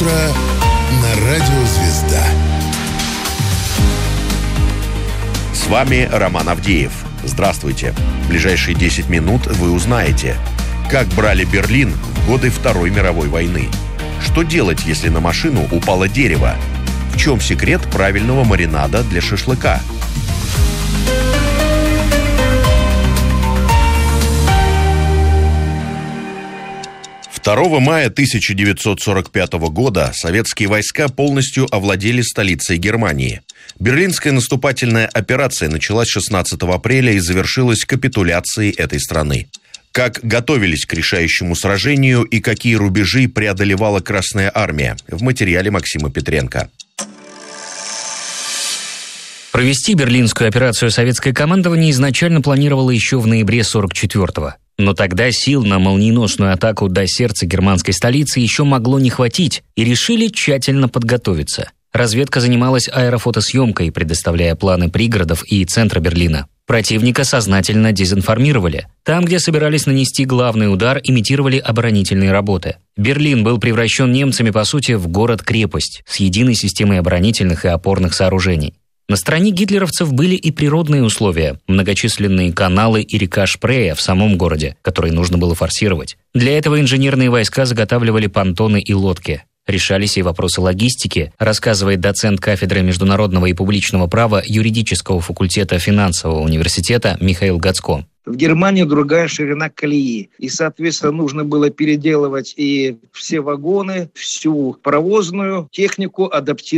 утро на Радио Звезда. С вами Роман Авдеев. Здравствуйте. В ближайшие 10 минут вы узнаете, как брали Берлин в годы Второй мировой войны. Что делать, если на машину упало дерево? В чем секрет правильного маринада для шашлыка? «2 мая 1945 года советские войска полностью овладели столицей Германии. Берлинская наступательная операция началась 16 апреля и завершилась капитуляцией этой страны. Как готовились к решающему сражению и какие рубежи преодолевала Красная Армия, в материале Максима Петренко. Провести берлинскую операцию советское командование изначально планировало еще в ноябре 1944-го. Но тогда сил на молниеносную атаку до сердца германской столицы еще могло не хватить, и решили тщательно подготовиться. Разведка занималась аэрофотосъемкой, предоставляя планы пригородов и центра Берлина. Противника сознательно дезинформировали. Там, где собирались нанести главный удар, имитировали оборонительные работы. Берлин был превращен немцами, по сути, в город-крепость с единой системой оборонительных и опорных сооружений. На стороне гитлеровцев были и природные условия, многочисленные каналы и река Шпрея в самом городе, которые нужно было форсировать. Для этого инженерные войска заготавливали понтоны и лодки. Решались и вопросы логистики, рассказывает доцент кафедры международного и публичного права юридического факультета финансового университета Михаил Гацко. В Германии другая ширина колеи. И, соответственно, нужно было переделывать и все вагоны, всю паровозную технику, адаптировать